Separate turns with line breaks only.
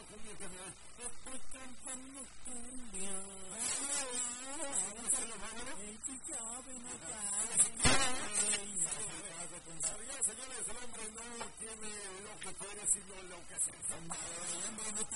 cumbia que me estoy cantando cumbia. Señores, el hombre no tiene lo que puede, sino lo que hace. El hombre no